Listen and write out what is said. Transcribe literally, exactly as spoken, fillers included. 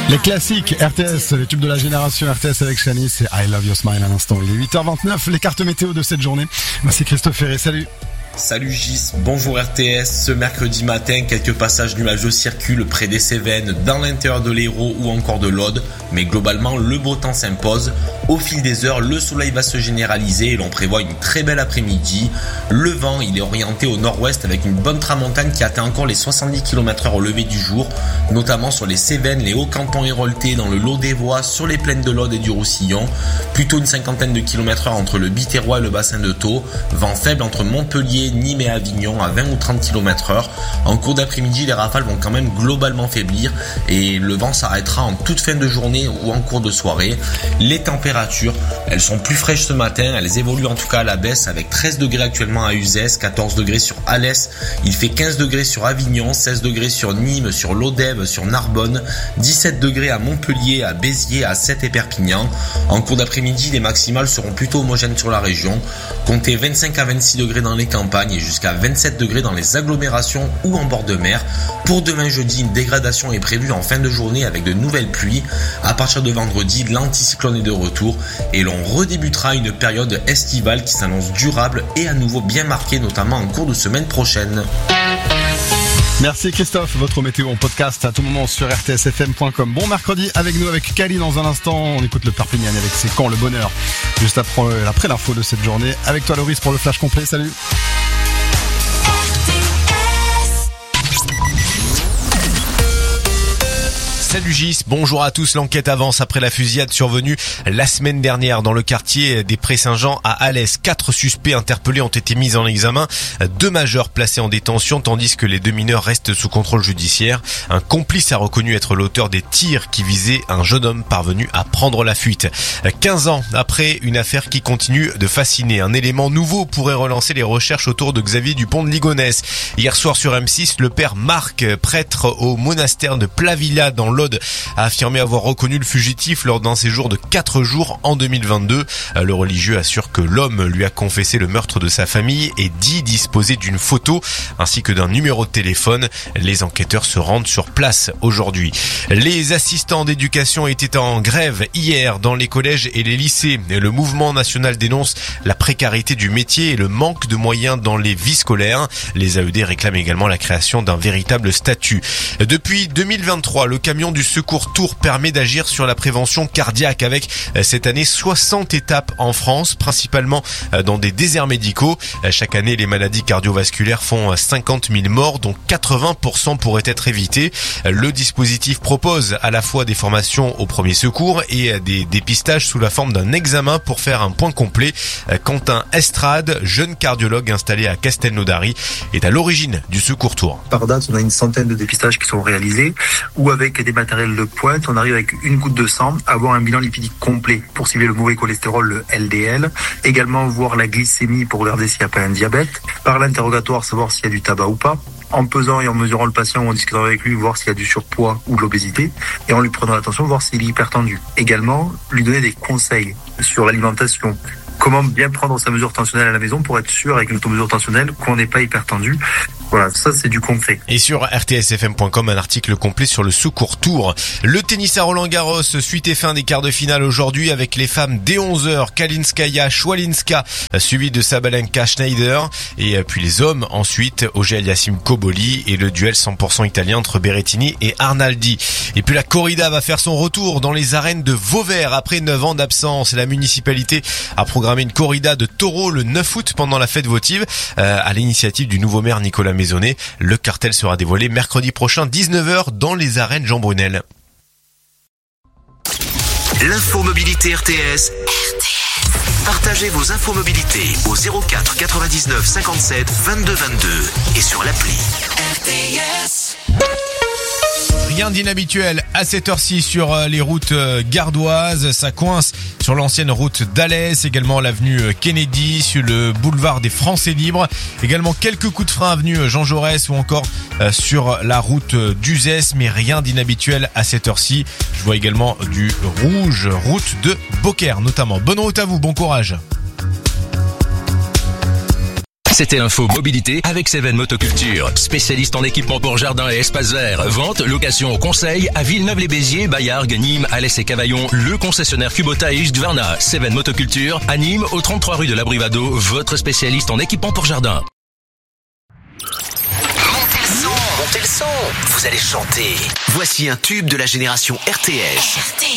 Les classiques R T S, les tubes de la génération R T S avec Shani, c'est I Love Your Smile à l'instant. Il est huit heures vingt-neuf, les cartes météo de cette journée. Moi c'est Christophe Ferré, salut. Salut Gis, bonjour R T S. Ce mercredi matin, quelques passages nuageux circulent près des Cévennes, dans l'intérieur de l'Hérault ou encore de l'Aude. Mais globalement, le beau temps s'impose. Au fil des heures, le soleil va se généraliser et l'on prévoit une très belle après-midi. Le vent, il est orienté au nord-ouest avec une bonne tramontane qui atteint encore les soixante-dix kilomètres heure au lever du jour, notamment sur les Cévennes, les Hauts-Cantons héroltais, dans le Lot-des-Voies, sur les plaines de l'Aude et du Roussillon. Plutôt une cinquantaine de kilomètres heure entre le Biterrois et le bassin de Thau. Vent faible entre Montpellier, Nîmes et Avignon à vingt ou trente kilomètres heure. En cours d'après-midi, les rafales vont quand même globalement faiblir et le vent s'arrêtera en toute fin de journée ou en cours de soirée. Les températures, elles sont plus fraîches ce matin, elles évoluent en tout cas à la baisse avec treize degrés actuellement à Uzès, quatorze degrés sur Alès, il fait quinze degrés sur Avignon, seize degrés sur Nîmes, sur Lodève, sur Narbonne, dix-sept degrés à Montpellier, à Béziers, à Sète et Perpignan. En cours d'après-midi, les maximales seront plutôt homogènes sur la région. Comptez vingt-cinq à vingt-six degrés dans les campagnes et jusqu'à vingt-sept degrés dans les agglomérations ou en bord de mer. Pour demain jeudi, une dégradation est prévue en fin de journée avec de nouvelles pluies. À partir de vendredi, l'anticyclone est de retour et l'on redébutera une période estivale qui s'annonce durable et à nouveau bien marquée, notamment en cours de semaine prochaine. Merci Christophe, votre météo en podcast à tout moment sur r t s f m point com. Bon mercredi avec nous, avec Kali dans un instant. On écoute le Perpignan avec ses camps, le bonheur. Juste après, après l'info de cette journée. Avec toi Loris pour le flash complet, salut. Salut Gis, bonjour à tous. L'enquête avance après la fusillade survenue la semaine dernière dans le quartier des Prés-Saint-Jean à Alès. Quatre suspects interpellés ont été mis en examen, deux majeurs placés en détention tandis que les deux mineurs restent sous contrôle judiciaire. Un complice a reconnu être l'auteur des tirs qui visaient un jeune homme parvenu à prendre la fuite. quinze ans après, une affaire qui continue de fasciner. Un élément nouveau pourrait relancer les recherches autour de Xavier Dupont de Ligonnès. Hier soir sur M six, le père Marc, prêtre au monastère de Plavilla dans l'Aude, a affirmé avoir reconnu le fugitif lors d'un séjour de quatre jours en deux mille vingt-deux. Le religieux assure que l'homme lui a confessé le meurtre de sa famille et dit disposer d'une photo ainsi que d'un numéro de téléphone. Les enquêteurs se rendent sur place aujourd'hui. Les assistants d'éducation étaient en grève hier dans les collèges et les lycées. Le mouvement national dénonce la précarité du métier et le manque de moyens dans les vies scolaires. Les A E D réclament également la création d'un véritable statut. Depuis deux mille vingt-trois, le camion du Secours Tours permet d'agir sur la prévention cardiaque avec cette année soixante étapes en France, principalement dans des déserts médicaux. Chaque année, les maladies cardiovasculaires font cinquante mille morts, dont quatre-vingts pour cent pourraient être évités. Le dispositif propose à la fois des formations au premier secours et des dépistages sous la forme d'un examen pour faire un point complet. Quentin Estrade, jeune cardiologue installé à Castelnaudary, est à l'origine du Secours Tours. Par date, on a une centaine de dépistages qui sont réalisés ou avec des matériel de pointe, on arrive avec une goutte de sang à avoir un bilan lipidique complet pour cibler le mauvais cholestérol, le L D L. Également voir la glycémie pour regarder s'il n'y a pas un diabète. Par l'interrogatoire, savoir s'il y a du tabac ou pas. En pesant et en mesurant le patient ou en discutant avec lui, voir s'il y a du surpoids ou de l'obésité. Et en lui prenant attention, voir s'il est hypertendu. Également, lui donner des conseils sur l'alimentation. Comment bien prendre sa mesure tensionnelle à la maison pour être sûr avec une automesure tensionnelle qu'on n'est pas hypertendu. Voilà, ça c'est du concret. Et sur r t s f m point com, un article complet sur le Secours Tours. Le tennis à Roland-Garros, suite et fin des quarts de finale aujourd'hui avec les femmes dès onze heures, Kalinskaya, Schwalinska, suivi de Sabalenka, Schneider, et puis les hommes ensuite, Auger-Aliassime, Cobolli et le duel cent pour cent italien entre Berrettini et Arnaldi. Et puis la corrida va faire son retour dans les arènes de Vauvert après neuf ans d'absence. La municipalité a programmé une corrida de taureaux le neuf août pendant la fête votive euh, à l'initiative du nouveau maire Nicolas Maisonnet. Le cartel sera dévoilé mercredi prochain dix-neuf heures dans les arènes Jean Brunel. L'infomobilité R T S. R T S. Partagez vos infomobilités au zéro quatre quatre-vingt-dix-neuf cinquante-sept vingt-deux vingt-deux et sur l'appli R T S. Rien d'inhabituel à cette heure-ci sur les routes gardoises. Ça coince sur l'ancienne route d'Alès, également l'avenue Kennedy, sur le boulevard des Français libres. Également quelques coups de frein avenue Jean Jaurès ou encore sur la route d'Uzès, mais rien d'inhabituel à cette heure-ci. Je vois également du rouge, route de Beaucaire notamment. Bonne route à vous, bon courage. C'était l'info mobilité avec Seven Motoculture, spécialiste en équipement pour jardin et espace vert. Vente, location, conseil à Villeneuve-les-Béziers, Bayargues, Nîmes, Alès et Cavaillon. Le concessionnaire Kubota et Husqvarna. Seven Motoculture à Nîmes, au trente-trois rue de l'Abrivado, votre spécialiste en équipement pour jardin. Montez le son, montez le son. Vous allez chanter. Voici un tube de la génération R T S.